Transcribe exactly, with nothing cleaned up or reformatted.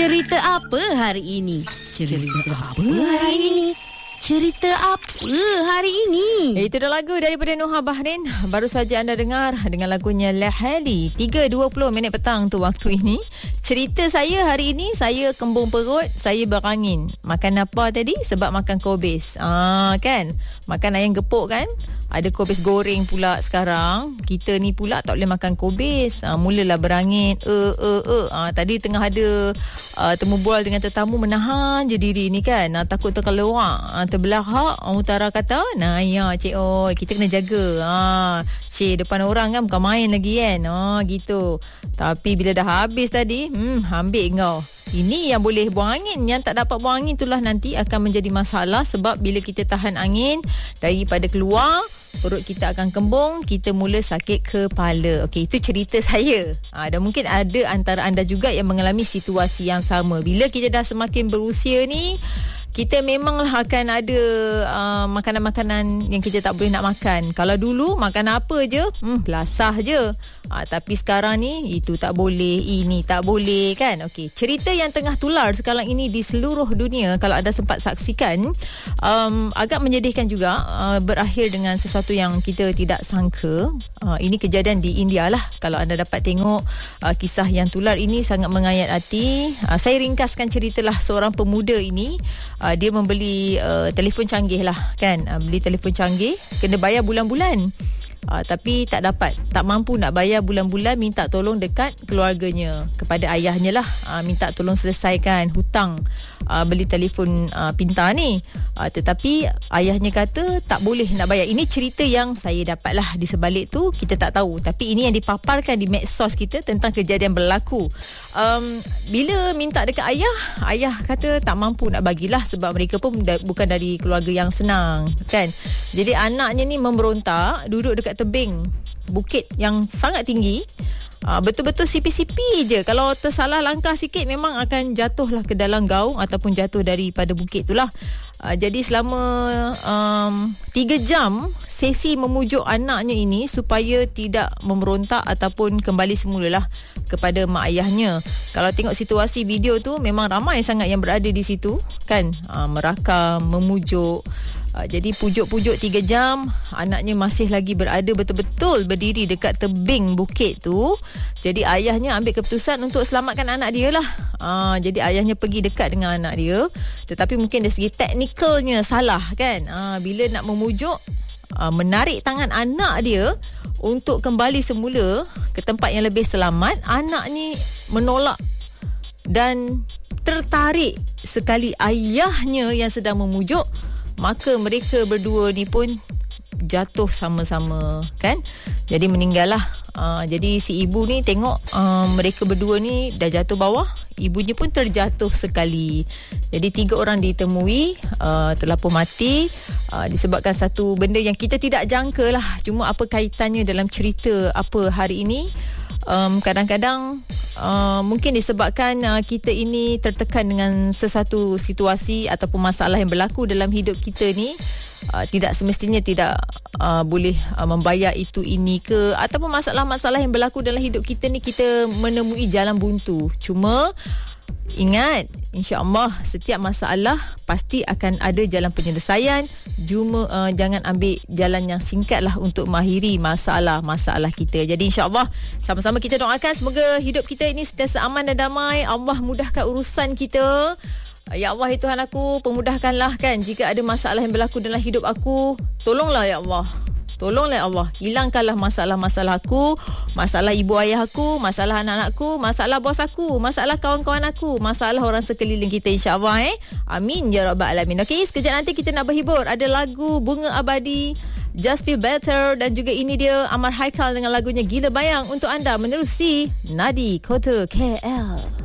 Cerita apa hari ini? Cerita apa hari ini? Cerita apa hari ini? Itu dah lagu daripada Nuha Bahrin. Baru saja anda dengar dengan lagunya Lahali. tiga dua puluh minit petang tu waktu ini. Cerita saya hari ini, saya kembung perut, saya berangin. Makan apa tadi? Sebab makan kobis. Ah, kan? Makan ayam gepuk kan? Ada kobis goreng pula sekarang. Kita ni pula tak boleh makan kobis. Ah, mulalah berangin. Eh, eh, eh. Ah, tadi tengah ada uh, temu bual dengan tetamu, menahan je diri ni kan. Ah, takut terkeluar. Ah, terbelahak. Orang utara kata, nah ya cik oi, kita kena jaga. Ah, cik depan orang kan bukan main lagi kan. Ah, gitu. Tapi bila dah habis tadi, hmm, ambil kau. Ini yang boleh buang angin. Yang tak dapat buang angin itulah nanti akan menjadi masalah. Sebab bila kita tahan angin daripada keluar, perut kita akan kembung, kita mula sakit kepala. Okey, itu cerita saya. Ha, dan mungkin ada antara anda juga yang mengalami situasi yang sama. Bila kita dah semakin berusia ni, kita memanglah akan ada uh, makanan-makanan yang kita tak boleh nak makan. Kalau dulu makan apa je, hmm, belasah je. Ha, tapi sekarang ni itu tak boleh, ini tak boleh kan. Okey, cerita yang tengah tular sekarang ini di seluruh dunia, kalau anda sempat saksikan, um, agak menyedihkan juga, uh, berakhir dengan sesuatu yang kita tidak sangka. Uh, ini kejadian di India lah. Kalau anda dapat tengok uh, kisah yang tular ini sangat mengayat hati. Uh, saya ringkaskan ceritalah seorang pemuda ini. Uh, dia membeli uh, telefon canggih lah kan. Uh, beli telefon canggih, kena bayar bulan-bulan. Uh, tapi tak dapat, tak mampu nak bayar bulan-bulan, minta tolong dekat keluarganya, kepada ayahnya lah, uh, minta tolong selesaikan hutang uh, beli telefon uh, pintar ni. Uh, tetapi ayahnya kata tak boleh nak bayar. Ini cerita yang saya dapat lah. Di sebalik tu kita tak tahu, tapi ini yang dipaparkan di medsos kita tentang kejadian berlaku. um, Bila minta dekat ayah, ayah kata tak mampu nak bagilah, sebab mereka pun da- bukan dari keluarga yang senang kan. Jadi anaknya ni memberontak, duduk dekat tebing bukit yang sangat tinggi. Uh, betul-betul sipi-sipi je. Kalau tersalah langkah sikit memang akan jatuhlah ke dalam gaung ataupun jatuh daripada bukit itulah. Uh, jadi selama um, tiga jam sesi memujuk anaknya ini supaya tidak memberontak ataupun kembali semulalah kepada mak ayahnya. Kalau tengok situasi video tu, memang ramai sangat yang berada di situ kan, uh, merakam, memujuk. Uh, jadi pujuk-pujuk tiga jam, anaknya masih lagi berada betul-betul berdiri dekat tebing bukit tu. Jadi ayahnya ambil keputusan untuk selamatkan anak dia lah. Uh, jadi ayahnya pergi dekat dengan anak dia, tetapi mungkin dari segi teknikalnya salah kan. Uh, bila nak memujuk, uh, menarik tangan anak dia untuk kembali semula ke tempat yang lebih selamat, anak ni menolak dan tertarik sekali ayahnya yang sedang memujuk. Maka mereka berdua ni pun jatuh sama-sama kan. Jadi meninggal lah. uh, Jadi si ibu ni tengok uh, mereka berdua ni dah jatuh bawah, ibunya pun terjatuh sekali. Jadi tiga orang ditemui uh, terlapor mati uh, disebabkan satu benda yang kita tidak jangka lah. Cuma apa kaitannya dalam cerita apa hari ini, um, kadang-kadang Uh, mungkin disebabkan uh, kita ini tertekan dengan sesuatu situasi ataupun masalah yang berlaku dalam hidup kita ni. Uh, tidak semestinya tidak uh, boleh uh, membayar itu ini ke, ataupun masalah-masalah yang berlaku dalam hidup kita ni kita menemui jalan buntu. Cuma ingat, insya-Allah setiap masalah pasti akan ada jalan penyelesaian. Cuma uh, jangan ambil jalan yang singkat lah untuk mengakhiri masalah-masalah kita. Jadi insya-Allah sama-sama kita doakan semoga hidup kita ini sentiasa aman dan damai. Allah mudahkan urusan kita. Ya Allah, ya Tuhan aku, pemudahkanlah kan jika ada masalah yang berlaku dalam hidup aku. Tolonglah ya Allah. Tolonglah Allah, hilangkanlah masalah-masalah aku, masalah ibu ayah aku, masalah anak-anakku, masalah bos aku, masalah kawan-kawan aku, masalah orang sekeliling kita, insya-Allah eh. Amin ya rabbal alamin. Okey, sekejap nanti kita nak berhibur. Ada lagu Bunga Abadi, Just Feel Better, dan juga ini dia Amar Haikal dengan lagunya Gila Bayang untuk anda menerusi Nadi Kota K L.